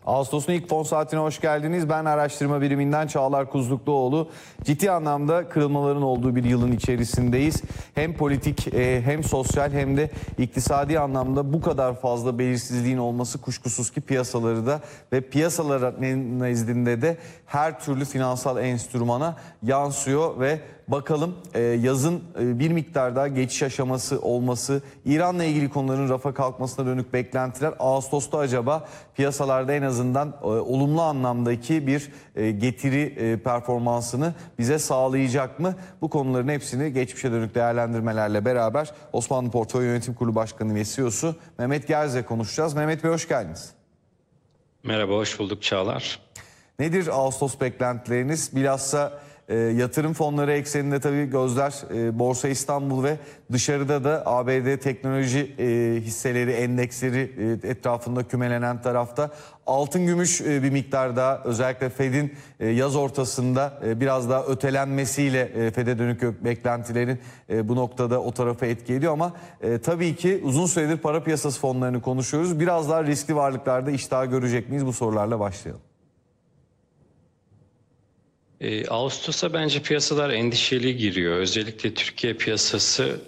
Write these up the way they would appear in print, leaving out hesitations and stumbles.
Ağustos'un ilk fon saatine hoş geldiniz. Ben araştırma biriminden Çağlar Kuzlukluoğlu. Ciddi anlamda kırılmaların olduğu bir yılın içerisindeyiz. Hem politik hem sosyal hem de iktisadi anlamda bu kadar fazla belirsizliğin olması kuşkusuz ki piyasaları da ve piyasalar nezdinde de her türlü finansal enstrümana yansıyor ve bakalım yazın bir miktar daha geçiş aşaması olması, İran'la ilgili konuların rafa kalkmasına dönük beklentiler Ağustos'ta acaba piyasalarda en azından olumlu anlamdaki bir getiri performansını bize sağlayacak mı? Bu konuların hepsini geçmişe dönük değerlendirmelerle beraber Osmanlı Portföy Yönetim Kurulu Başkanı ve CEO'su Mehmet Gerz'le konuşacağız. Mehmet Bey hoş geldiniz. Merhaba, hoş bulduk Çağlar. Nedir Ağustos beklentileriniz? Bilhassa yatırım fonları ekseninde tabii gözler Borsa İstanbul ve dışarıda da ABD teknoloji hisseleri, endeksleri etrafında kümelenen tarafta. Altın gümüş bir miktar daha özellikle Fed'in yaz ortasında biraz daha ötelenmesiyle Fed'e dönük beklentilerin bu noktada o tarafa etki ediyor. Ama tabii ki uzun süredir para piyasası fonlarını konuşuyoruz. Biraz daha riskli varlıklarda iştah görecek miyiz? Bu sorularla başlayalım. Ağustos'a bence piyasalar endişeli giriyor. Özellikle Türkiye piyasası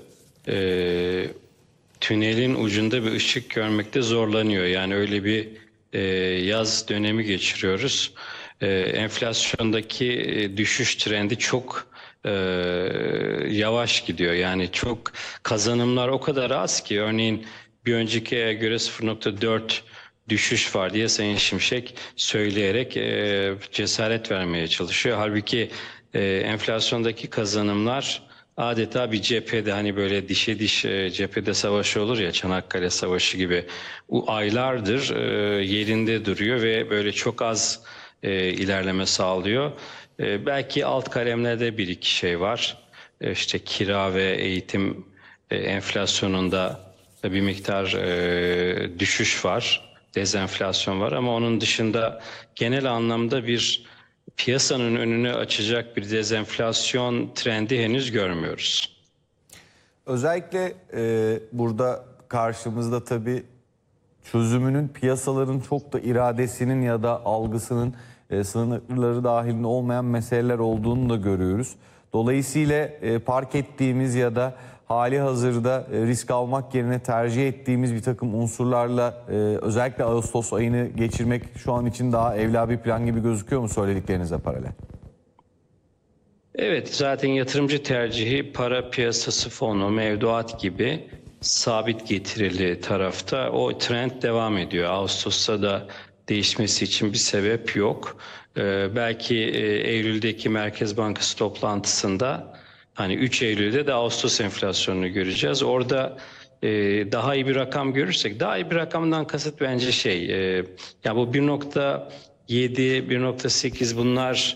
tünelin ucunda bir ışık görmekte zorlanıyor. Yani öyle bir yaz dönemi geçiriyoruz. Enflasyondaki düşüş trendi çok yavaş gidiyor. Yani çok kazanımlar o kadar az ki örneğin bir önceki aya göre 0,4 düşüş var diye Sayın Şimşek söyleyerek cesaret vermeye çalışıyor. Halbuki enflasyondaki kazanımlar adeta bir cephede, hani böyle dişe diş cephede savaşı olur ya, Çanakkale Savaşı gibi, aylardır yerinde duruyor ve böyle çok az ilerleme sağlıyor. Belki alt kalemlerde bir iki şey var. İşte kira ve eğitim enflasyonunda bir miktar düşüş var. Dezenflasyon var ama onun dışında genel anlamda bir piyasanın önünü açacak bir dezenflasyon trendi henüz görmüyoruz. Özellikle burada karşımızda tabii çözümünün piyasaların çok da iradesinin ya da algısının sınırları dahilinde olmayan meseleler olduğunu da görüyoruz. Dolayısıyla park ettiğimiz ya da hali hazırda risk almak yerine tercih ettiğimiz bir takım unsurlarla özellikle Ağustos ayını geçirmek şu an için daha evla bir plan gibi gözüküyor mu söylediklerinize paralel? Evet, zaten yatırımcı tercihi para piyasası fonu, mevduat gibi sabit getirili tarafta o trend devam ediyor. Ağustos'ta da değişmesi için bir sebep yok. Belki Eylül'deki Merkez Bankası toplantısında, hani 3 Eylül'de de Ağustos enflasyonunu göreceğiz. Orada daha iyi bir rakam görürsek, daha iyi bir rakamdan kasıt bence ya bu 1,7, 1,8 bunlar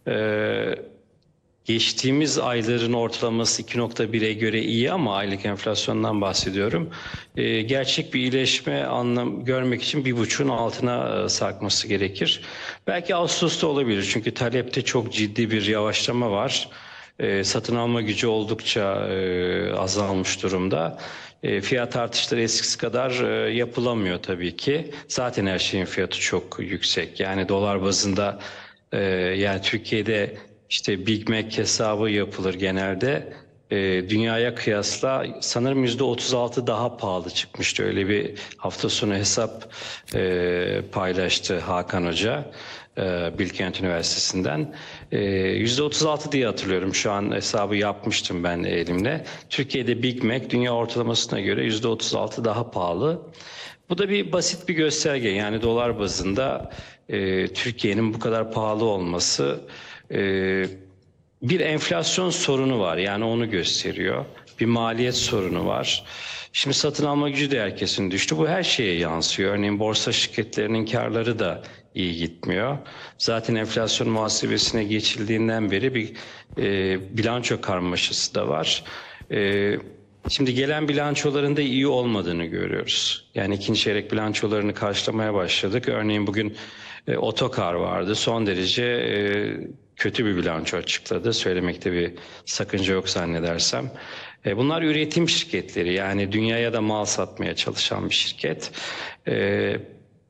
geçtiğimiz ayların ortalaması 2,1'e göre iyi ama aylık enflasyondan bahsediyorum. Gerçek bir iyileşme anlam görmek için 1,5'un altına sarkması gerekir. Belki Ağustos'ta olabilir çünkü talepte çok ciddi bir yavaşlama var. Satın alma gücü oldukça azalmış durumda. Fiyat artışları eskisi kadar yapılamıyor tabii ki. Zaten her şeyin fiyatı çok yüksek. Yani dolar bazında yani Türkiye'de İşte Big Mac hesabı yapılır genelde. Dünyaya kıyasla sanırım %36 daha pahalı çıkmıştı. Öyle bir hafta sonu hesap paylaştı Hakan Hoca Bilkent Üniversitesi'nden. %36 diye hatırlıyorum. Şu an hesabı yapmıştım ben elimle. Türkiye'de Big Mac dünya ortalamasına göre %36 daha pahalı. Bu da basit bir gösterge. Yani dolar bazında Türkiye'nin bu kadar pahalı olması bir enflasyon sorunu var, yani onu gösteriyor. Bir maliyet sorunu var. Şimdi satın alma gücü de herkesin düştü. Bu her şeye yansıyor. Örneğin borsa şirketlerinin karları da iyi gitmiyor. Zaten enflasyon muhasebesine geçildiğinden beri bir bilanço karmaşası da var. Şimdi gelen bilançoların da iyi olmadığını görüyoruz. Yani ikinci çeyrek bilançolarını karşılamaya başladık. Örneğin bugün Otokar vardı. Son derece kötü bir bilanço açıkladı. Söylemekte bir sakınca yok zannedersem. Bunlar üretim şirketleri, yani dünyaya da mal satmaya çalışan bir şirket.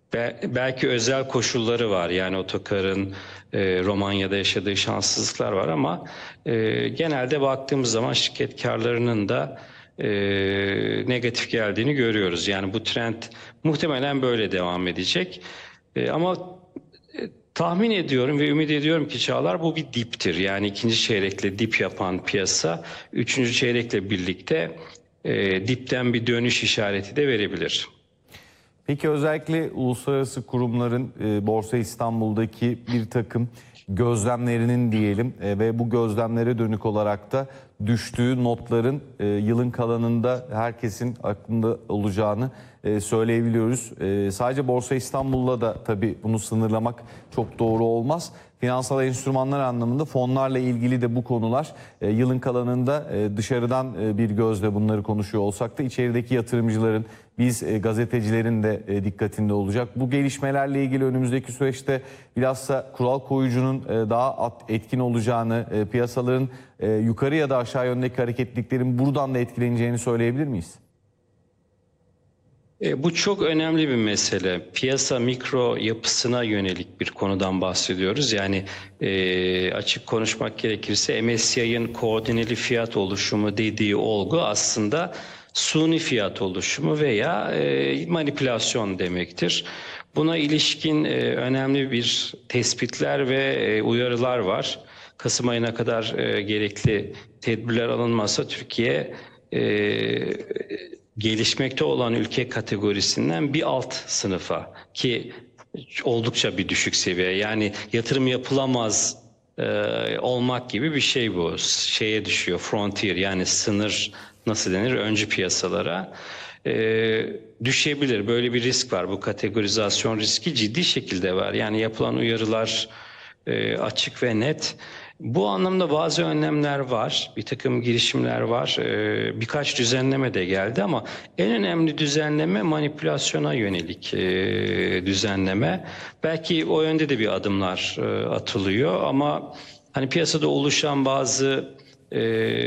Belki özel koşulları var. Yani otokarın Romanya'da yaşadığı şanssızlıklar var ama genelde baktığımız zaman şirket karlarının da negatif geldiğini görüyoruz. Yani bu trend muhtemelen böyle devam edecek. Ama tahmin ediyorum ve ümit ediyorum ki Çağlar, bu bir diptir. Yani ikinci çeyrekle dip yapan piyasa üçüncü çeyrekle birlikte dipten bir dönüş işareti de verebilir. Peki özellikle uluslararası kurumların Borsa İstanbul'daki bir takım gözlemlerinin diyelim ve bu gözlemlere dönük olarak da düştüğü notların yılın kalanında herkesin aklında olacağını söyleyebiliyoruz. Sadece Borsa İstanbul'la da tabii bunu sınırlamak çok doğru olmaz. Finansal enstrümanlar anlamında fonlarla ilgili de bu konular yılın kalanında dışarıdan bir gözle bunları konuşuyor olsak da içerideki yatırımcıların, biz gazetecilerin de dikkatinde olacak. Bu gelişmelerle ilgili önümüzdeki süreçte bilhassa kural koyucunun daha etkin olacağını, piyasaların yukarı ya da aşağı yöndeki hareketliliklerin buradan da etkileneceğini söyleyebilir miyiz? Bu çok önemli bir mesele. Piyasa mikro yapısına yönelik bir konudan bahsediyoruz. Yani açık konuşmak gerekirse MSCI'nin koordineli fiyat oluşumu dediği olgu aslında suni fiyat oluşumu veya manipülasyon demektir. Buna ilişkin önemli bir tespitler ve uyarılar var. Kasım ayına kadar gerekli tedbirler alınmazsa Türkiye gelişmekte olan ülke kategorisinden bir alt sınıfa, ki oldukça bir düşük seviye, yani yatırım yapılamaz olmak gibi bir şey bu. Şeye düşüyor, frontier, yani sınır, nasıl denir, öncü piyasalara düşebilir. Böyle bir risk var. Bu kategorizasyon riski ciddi şekilde var. Yani yapılan uyarılar açık ve net. Bu anlamda bazı önlemler var, bir takım girişimler var, birkaç düzenleme de geldi ama en önemli düzenleme manipülasyona yönelik düzenleme. Belki o yönde de bir adımlar atılıyor ama hani piyasada oluşan bazı